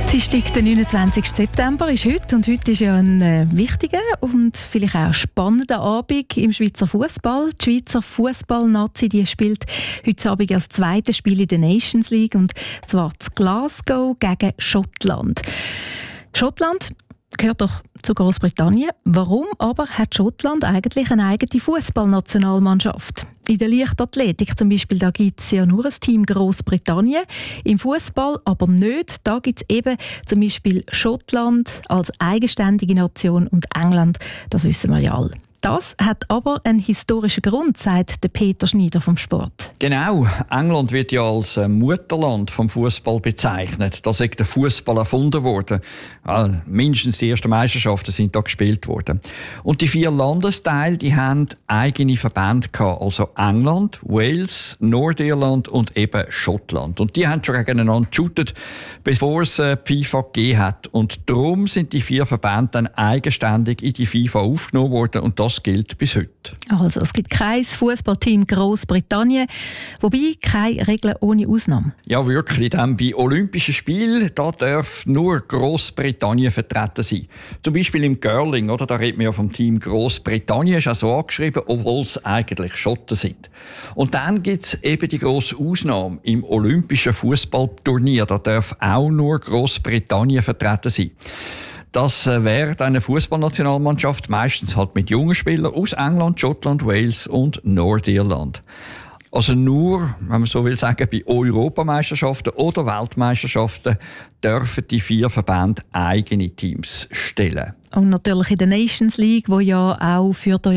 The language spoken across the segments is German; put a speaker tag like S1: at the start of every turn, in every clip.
S1: Dienstag, der 29. September ist heute und heute ist ja ein wichtiger und vielleicht auch spannender Abend im Schweizer Fußball. Die Schweizer Fußball-Nazi, die spielt heute Abend das zweite Spiel in der Nations League und zwar zu Glasgow gegen Schottland. Schottland gehört doch zu Großbritannien. Warum aber hat Schottland eigentlich eine eigene Fußballnationalmannschaft? In der Leichtathletik zum Beispiel, da gibt es ja nur ein Team Großbritannien. Im Fußball aber nicht. Da gibt es eben zum Beispiel Schottland als eigenständige Nation und England. Das wissen wir ja alle. Das hat aber einen historischen Grund, sagt der Peter Schneider vom Sport.
S2: Genau, England wird ja als Mutterland vom Fußball bezeichnet. Da ist der Fußball erfunden worden. Ja, mindestens die ersten Meisterschaften sind da gespielt worden. Und die 4 Landesteile, die haben eigene Verbände gehabt. Also England, Wales, Nordirland und eben Schottland. Und die haben schon gegeneinander geshootet, bevor es FIFA gegeben hat. Und darum sind die 4 Verbände dann eigenständig in die FIFA aufgenommen worden. Und das gilt bis heute.
S1: Also es gibt kein Fußballteam Großbritannien, wobei keine Regeln ohne Ausnahme.
S2: Ja, wirklich. Dann bei Olympischen Spielen da darf nur Großbritannien vertreten sein. Zum Beispiel im Curling, oder? Da redet man ja vom Team Großbritannien, ist auch so angeschrieben, obwohl es eigentlich Schotten sind. Und dann gibt es eben die grosse Ausnahme im Olympischen Fußballturnier. Da darf auch nur Großbritannien vertreten sein. Das wäre eine Fußballnationalmannschaft, meistens halt mit jungen Spielern aus England, Schottland, Wales und Nordirland. Also nur, wenn man so will sagen, bei Europameisterschaften oder Weltmeisterschaften dürfen die 4 Verbände eigene Teams stellen.
S1: Und natürlich in der Nations League, wo ja auch für die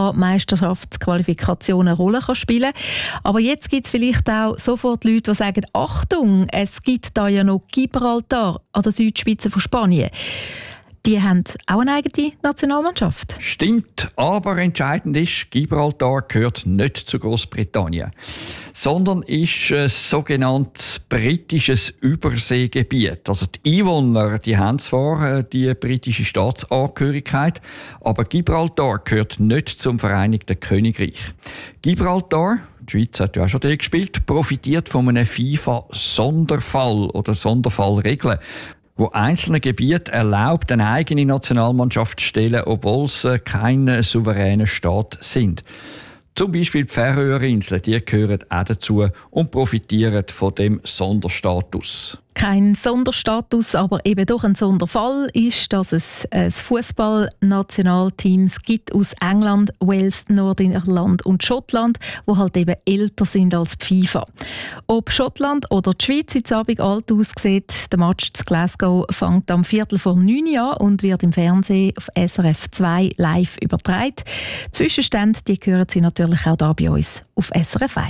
S1: Europameisterschaftsqualifikation eine Rolle spielen kann. Aber jetzt gibt es vielleicht auch sofort Leute, die sagen, Achtung, es gibt da ja noch Gibraltar an der Südspitze von Spanien. Die haben auch eine eigene Nationalmannschaft.
S2: Stimmt, aber entscheidend ist, Gibraltar gehört nicht zu Großbritannien, sondern ist ein sogenanntes britisches Überseegebiet. Also die Einwohner, die haben zwar die britische Staatsangehörigkeit, aber Gibraltar gehört nicht zum Vereinigten Königreich. Gibraltar, die Schweiz hat ja auch schon gespielt, profitiert von einem FIFA-Sonderfall oder Sonderfallregeln, wo einzelne Gebiete erlaubt, eine eigene Nationalmannschaft zu stellen, obwohl sie kein souveräner Staat sind. Zum Beispiel die Färöerinseln, die gehören auch dazu und profitieren von dem Sonderstatus.
S1: Kein Sonderstatus, aber eben doch ein Sonderfall ist, dass es ein Fußball-Nationalteams gibt aus England, Wales, Nordirland und Schottland, die halt eben älter sind als die FIFA. Ob Schottland oder die Schweiz heute Abend alt aussieht, der Match zu Glasgow fängt am 8:45 an und wird im Fernsehen auf SRF 2 live übertragen. Zwischenstände, die hören Sie natürlich auch hier bei uns auf SRF 1.